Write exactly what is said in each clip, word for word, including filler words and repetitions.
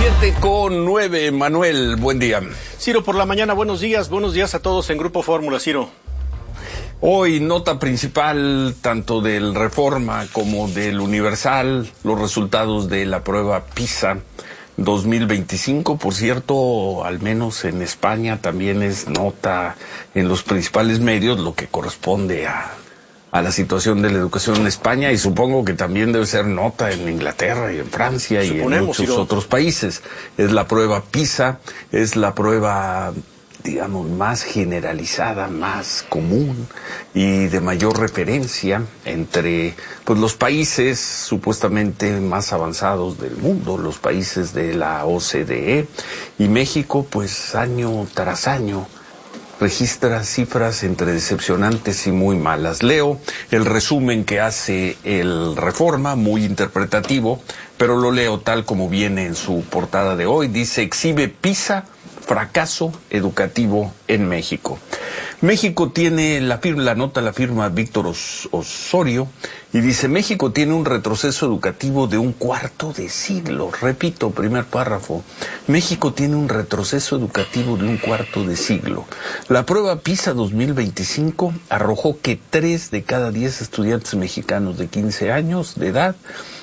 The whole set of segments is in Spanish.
Siete con nueve, Manuel, buen día. Ciro, por la mañana, buenos días, buenos días a todos en Grupo Fórmula, Ciro. Hoy, nota principal, tanto del Reforma como del Universal, los resultados de la prueba PISA dos mil veinticinco. Por cierto, al menos en España también es nota en los principales medios, lo que corresponde a, a la situación de la educación en España, y supongo que también debe ser nota en Inglaterra y en Francia y en muchos Ciro. otros países. Es la prueba PISA, es la prueba, digamos, más generalizada, más común y de mayor referencia entre pues los países supuestamente más avanzados del mundo, los países de la O C D E, y México pues año tras año registra cifras entre decepcionantes y muy malas. Leo el resumen que hace el Reforma, muy interpretativo, pero lo leo tal como viene en su portada de hoy. Dice: exhibe PISA fracaso educativo en México. México tiene, la, firma, la nota la firma Víctor Os, Osorio, y dice: México tiene un retroceso educativo de un cuarto de siglo. Repito, primer párrafo. México tiene un retroceso educativo de un cuarto de siglo. La prueba PISA dos mil veinticinco arrojó que tres de cada diez estudiantes mexicanos de quince años de edad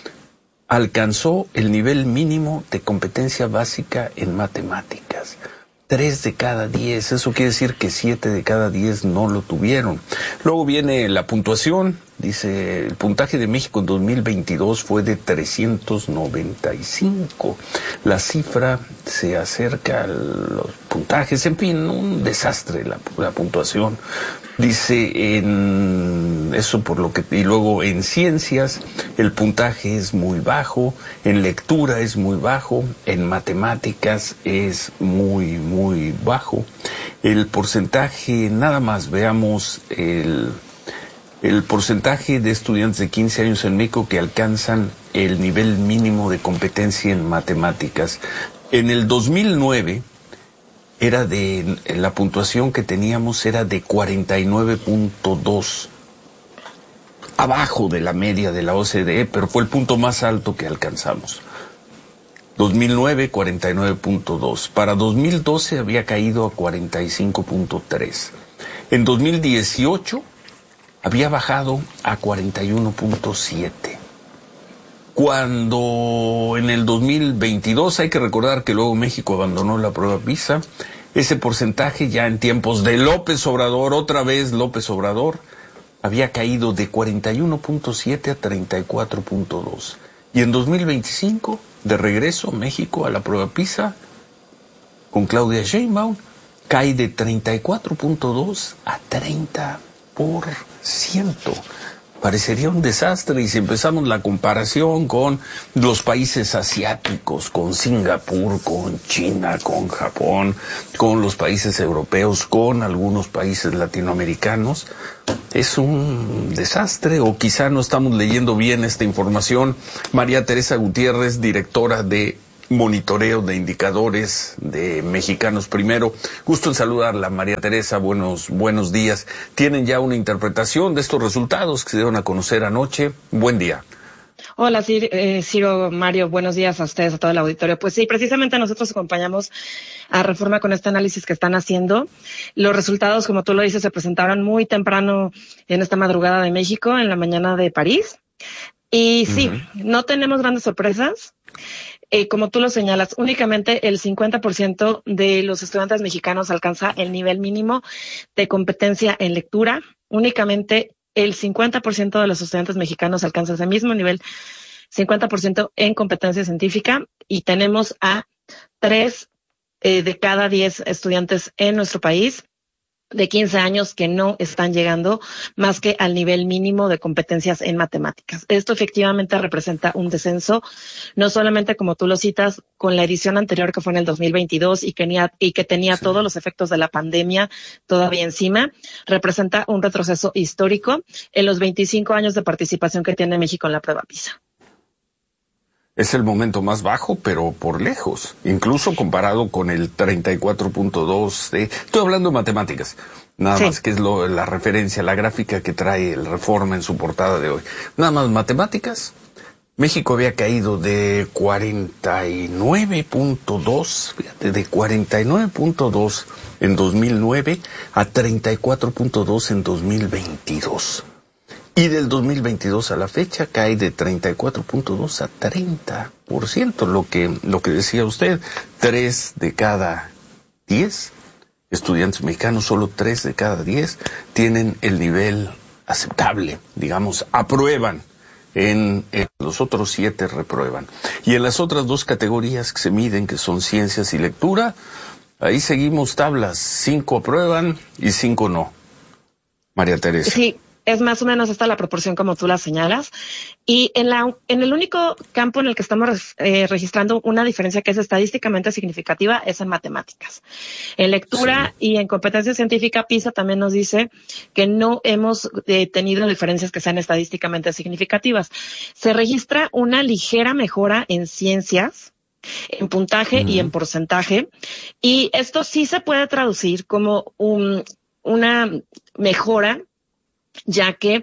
alcanzó el nivel mínimo de competencia básica en matemáticas. Tres de cada diez, eso quiere decir que siete de cada diez no lo tuvieron. Luego viene la puntuación, dice: el puntaje de México en dos mil veintidós fue de trescientos noventa y cinco. La cifra se acerca a los puntajes, en fin, un desastre la, la puntuación. Dice en eso por lo que, y luego en ciencias el puntaje es muy bajo, en lectura es muy bajo, en matemáticas es muy, muy bajo. El porcentaje, nada más veamos el, el porcentaje de estudiantes de quince años en México que alcanzan el nivel mínimo de competencia en matemáticas. En el dos mil nueve, era de, la puntuación que teníamos era de cuarenta y nueve punto dos, abajo de la media de la O C D E, pero fue el punto más alto que alcanzamos. dos mil nueve, cuarenta y nueve punto dos. Para dos mil doce había caído a cuarenta y cinco punto tres. En dos mil dieciocho había bajado a cuarenta y uno punto siete. Cuando en el dos mil veintidós, hay que recordar que luego México abandonó la prueba PISA, ese porcentaje ya en tiempos de López Obrador, otra vez López Obrador, había caído de cuarenta y uno punto siete a treinta y cuatro punto dos. Y en dos mil veinticinco, de regreso México a la prueba PISA, con Claudia Sheinbaum, cae de treinta y cuatro punto dos a treinta por ciento. Parecería un desastre, y si empezamos la comparación con los países asiáticos, con Singapur, con China, con Japón, con los países europeos, con algunos países latinoamericanos, es un desastre, o quizá no estamos leyendo bien esta información. María Teresa Gutiérrez, directora de monitoreo de indicadores de Mexicanos Primero. Gusto en saludarla, María Teresa. Buenos, buenos días. ¿Tienen ya una interpretación de estos resultados que se dieron a conocer anoche? Buen día. Hola, Ciro, eh, Ciro, Mario, buenos días a ustedes, a todo el auditorio. Pues sí, precisamente nosotros acompañamos a Reforma con este análisis que están haciendo. Los resultados, como tú lo dices, se presentaron muy temprano en esta madrugada de México, en la mañana de París. Y sí, uh-huh. no tenemos grandes sorpresas. Eh, como tú lo señalas, únicamente el cincuenta por ciento de los estudiantes mexicanos alcanza el nivel mínimo de competencia en lectura. Únicamente el cincuenta por ciento de los estudiantes mexicanos alcanza ese mismo nivel, cincuenta por ciento en competencia científica, y tenemos a tres eh, de cada diez estudiantes en nuestro país de quince años que no están llegando más que al nivel mínimo de competencias en matemáticas. Esto efectivamente representa un descenso, no solamente como tú lo citas, con la edición anterior que fue en el dos mil veintidós y que tenía, y que tenía sí. todos los efectos de la pandemia todavía encima, representa un retroceso histórico en los veinticinco años de participación que tiene México en la prueba PISA. Es el momento más bajo, pero por lejos, incluso comparado con el treinta y cuatro punto dos. De... Estoy hablando de matemáticas, nada sí. más, que es lo, la referencia, la gráfica que trae el Reforma en su portada de hoy. Nada más matemáticas, México había caído de cuarenta y nueve punto dos, fíjate, de cuarenta y nueve punto dos en dos mil nueve a treinta y cuatro punto dos en dos mil veintidós. Y del dos mil veintidós a la fecha cae de treinta y cuatro punto dos a treinta por ciento, lo que, lo que decía usted, tres de cada diez estudiantes mexicanos, solo tres de cada diez tienen el nivel aceptable, digamos, aprueban. En, en los otros siete reprueban. Y en las otras dos categorías que se miden, que son ciencias y lectura, ahí seguimos tablas. Cinco aprueban y cinco no. María Teresa. Sí, es más o menos esta la proporción como tú la señalas. Y en la en el único campo en el que estamos eh, registrando una diferencia que es estadísticamente significativa es en matemáticas. En lectura sí. Y en competencia científica, PISA también nos dice que no hemos eh, tenido diferencias que sean estadísticamente significativas. Se registra una ligera mejora en ciencias, en puntaje uh-huh. y en porcentaje. Y esto sí se puede traducir como un, una mejora, ya que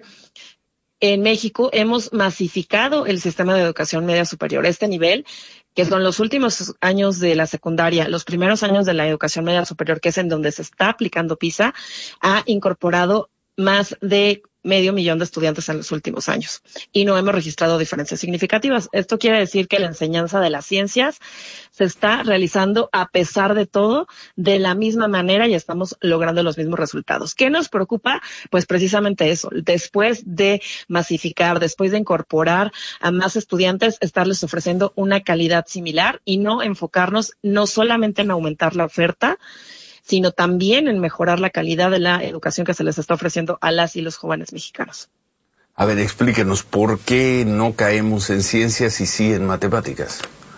en México hemos masificado el sistema de educación media superior. Este nivel, que son los últimos años de la secundaria, los primeros años de la educación media superior, que es en donde se está aplicando PISA, ha incorporado más de medio millón de estudiantes en los últimos años y no hemos registrado diferencias significativas. Esto quiere decir que la enseñanza de las ciencias se está realizando a pesar de todo de la misma manera y estamos logrando los mismos resultados. ¿Qué nos preocupa? Pues precisamente eso. Después de masificar, después de incorporar a más estudiantes, estarles ofreciendo una calidad similar y no enfocarnos no solamente en aumentar la oferta, sino también en mejorar la calidad de la educación que se les está ofreciendo a las y los jóvenes mexicanos. A ver, explíquenos, ¿por qué no caemos en ciencias y sí en matemáticas?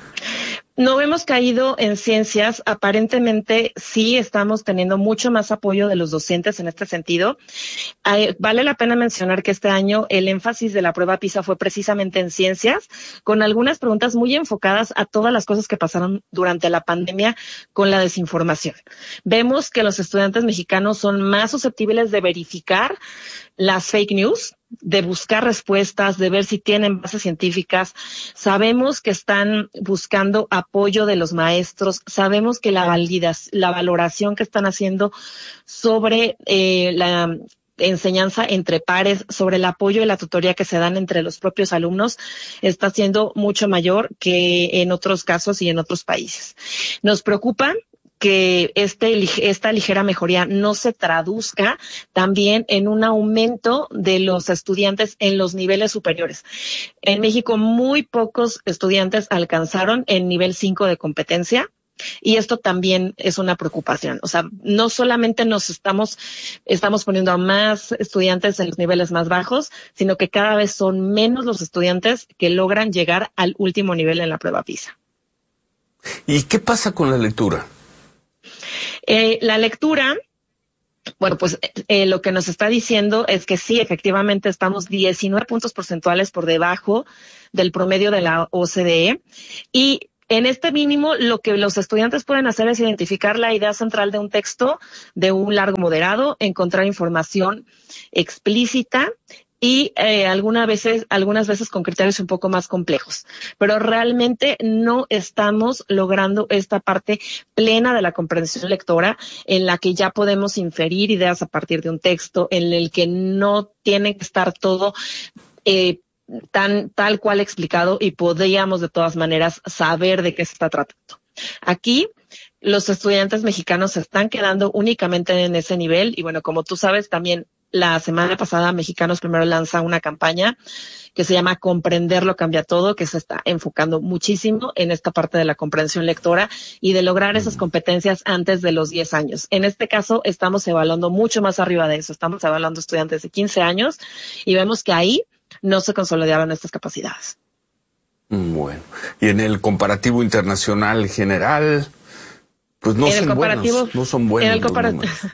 No hemos caído en ciencias, aparentemente sí estamos teniendo mucho más apoyo de los docentes en este sentido. Eh, vale la pena mencionar que este año el énfasis de la prueba PISA fue precisamente en ciencias, con algunas preguntas muy enfocadas a todas las cosas que pasaron durante la pandemia con la desinformación. Vemos que los estudiantes mexicanos son más susceptibles de verificar las fake news, de buscar respuestas, de ver si tienen bases científicas. Sabemos que están buscando apoyo de los maestros, sabemos que la validas, la valoración que están haciendo sobre eh, la enseñanza entre pares, sobre el apoyo y la tutoría que se dan entre los propios alumnos, está siendo mucho mayor que en otros casos y en otros países. Nos preocupa que este, esta ligera mejoría no se traduzca también en un aumento de los estudiantes en los niveles superiores. En México, muy pocos estudiantes alcanzaron el nivel cinco de competencia. Y esto también es una preocupación. O sea, no solamente nos estamos, estamos poniendo a más estudiantes en los niveles más bajos, sino que cada vez son menos los estudiantes que logran llegar al último nivel en la prueba PISA. ¿Y qué pasa con la lectura? Eh, la lectura, bueno, pues eh, lo que nos está diciendo es que sí, efectivamente estamos diecinueve puntos porcentuales por debajo del promedio de la O C D E. Y en este mínimo, lo que los estudiantes pueden hacer es identificar la idea central de un texto de un largo moderado, encontrar información explícita y eh, algunas veces, algunas veces con criterios un poco más complejos. Pero realmente no estamos logrando esta parte plena de la comprensión lectora en la que ya podemos inferir ideas a partir de un texto, en el que no tiene que estar todo eh, tan tal cual explicado y podríamos de todas maneras saber de qué se está tratando. Aquí los estudiantes mexicanos se están quedando únicamente en ese nivel y bueno, como tú sabes, también la semana pasada Mexicanos Primero lanza una campaña que se llama Comprenderlo Cambia Todo, que se está enfocando muchísimo en esta parte de la comprensión lectora y de lograr esas competencias antes de los diez años. En este caso estamos evaluando mucho más arriba de eso, estamos evaluando estudiantes de quince años y vemos que ahí no se consolidaron estas capacidades. Bueno, y en el comparativo internacional general, pues no son buenos, no son buenos los números.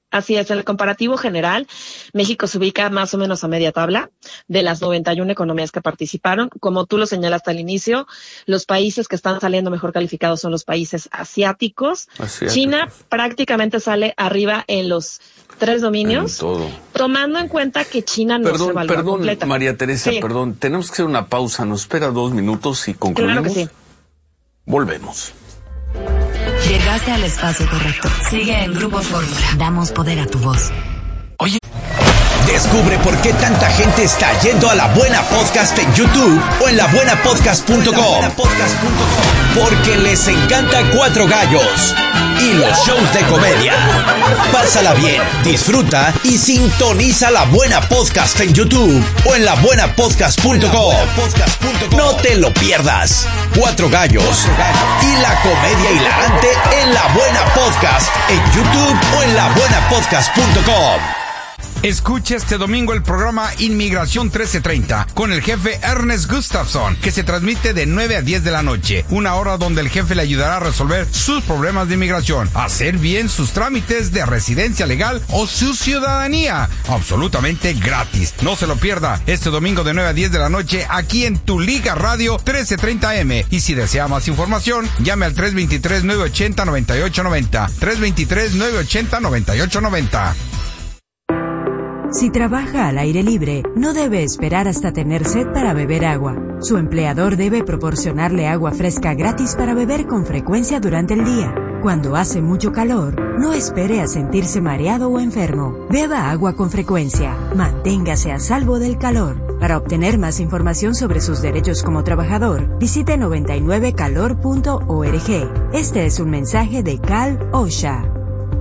Así es, en el comparativo general, México se ubica más o menos a media tabla de las noventa y una economías que participaron. Como tú lo señalaste al inicio, los países que están saliendo mejor calificados son los países asiáticos. asiáticos. China prácticamente sale arriba en los tres dominios, en todo. Tomando en cuenta que China no perdón, se evalúa Perdón, completa. María Teresa, sí. perdón, tenemos que hacer una pausa, nos espera dos minutos y concluimos. Claro que sí. Volvemos. Llegaste al espacio correcto. Sigue en Grupo Fórmula. Damos poder a tu voz. Oye. Descubre por qué tanta gente está yendo a La Buena Podcast en YouTube o en la buena podcast punto com. Porque les encanta Cuatro Gallos y los shows de comedia. Pásala bien, disfruta y sintoniza La Buena Podcast en YouTube o en la buena podcast punto com. No te lo pierdas. Cuatro Gallos y la comedia hilarante en La Buena Podcast en YouTube o en la buena podcast punto com. Escucha este domingo el programa Inmigración trece treinta con el jefe Ernest Gustafson, que se transmite de nueve a diez de la noche. Una hora donde el jefe le ayudará a resolver sus problemas de inmigración, hacer bien sus trámites de residencia legal o su ciudadanía. Absolutamente gratis. No se lo pierda este domingo de nueve a diez de la noche aquí en Tu Liga Radio trece treinta eme. Y si desea más información, llame al tres dos tres, nueve ocho cero, nueve ocho nueve cero. tres dos tres, nueve ocho cero, nueve ocho nueve cero. Si trabaja al aire libre, no debe esperar hasta tener sed para beber agua. Su empleador debe proporcionarle agua fresca gratis para beber con frecuencia durante el día. Cuando hace mucho calor, no espere a sentirse mareado o enfermo. Beba agua con frecuencia. Manténgase a salvo del calor. Para obtener más información sobre sus derechos como trabajador, visite noventa y nueve calor punto org. Este es un mensaje de Cal OSHA.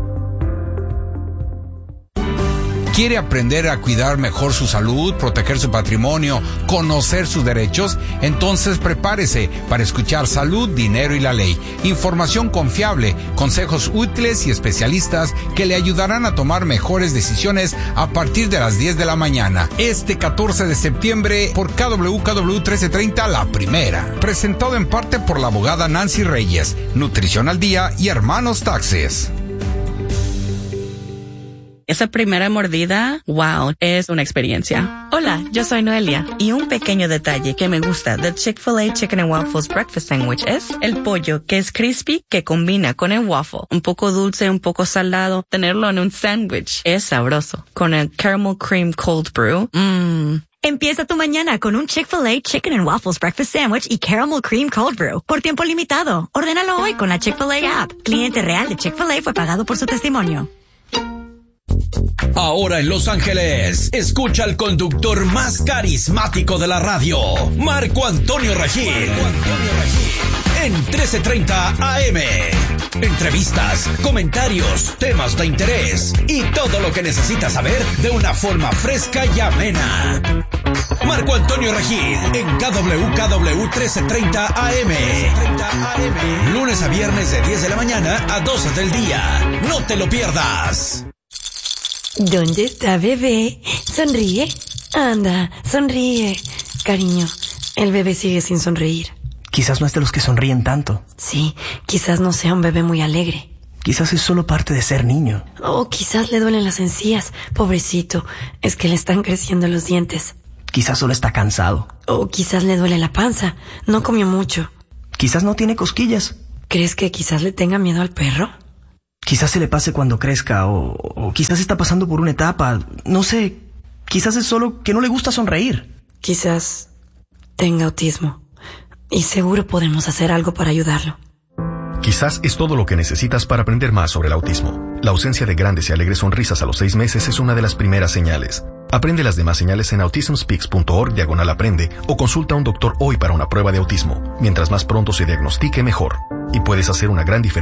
¿Quiere aprender a cuidar mejor su salud, proteger su patrimonio, conocer sus derechos? Entonces prepárese para escuchar Salud, Dinero y la Ley. Información confiable, consejos útiles y especialistas que le ayudarán a tomar mejores decisiones a partir de las diez de la mañana. Este catorce de septiembre por K W K W trece treinta, La Primera. Presentado en parte por la abogada Nancy Reyes, Nutrición al Día y Hermanos Taxes. Esa primera mordida, wow, es una experiencia. Hola, yo soy Noelia y un pequeño detalle que me gusta del Chick-fil-A Chicken and Waffles Breakfast Sandwich es el pollo que es crispy que combina con el waffle. Un poco dulce, un poco salado, tenerlo en un sándwich es sabroso. Con el Caramel Cream Cold Brew, mmm. Empieza tu mañana con un Chick-fil-A Chicken and Waffles Breakfast Sandwich y Caramel Cream Cold Brew por tiempo limitado. Ordénalo hoy con la Chick-fil-A app. Cliente real de Chick-fil-A fue pagado por su testimonio. Ahora en Los Ángeles, escucha al conductor más carismático de la radio, Marco Antonio Regil, en trece treinta A M. Entrevistas, comentarios, temas de interés y todo lo que necesitas saber de una forma fresca y amena. Marco Antonio Regil en K W K W trece treinta A M. Lunes a viernes de diez de la mañana a doce del día. No te lo pierdas. ¿Dónde está bebé? Sonríe. Anda, sonríe. Cariño, el bebé sigue sin sonreír. Quizás no es de los que sonríen tanto. Sí, quizás no sea un bebé muy alegre. Quizás es solo parte de ser niño. O quizás le duelen las encías. Pobrecito, es que le están creciendo los dientes. Quizás solo está cansado. O quizás le duele la panza. No comió mucho. Quizás no tiene cosquillas. ¿Crees que quizás le tenga miedo al perro? Quizás se le pase cuando crezca, o, o quizás está pasando por una etapa. No sé, quizás es solo que no le gusta sonreír. Quizás tenga autismo. Y seguro podemos hacer algo para ayudarlo. Quizás es todo lo que necesitas para aprender más sobre el autismo. La ausencia de grandes y alegres sonrisas a los seis meses es una de las primeras señales. Aprende las demás señales en autism speaks punto org diagonal aprende o consulta a un doctor hoy para una prueba de autismo. Mientras más pronto se diagnostique, mejor. Y puedes hacer una gran diferencia.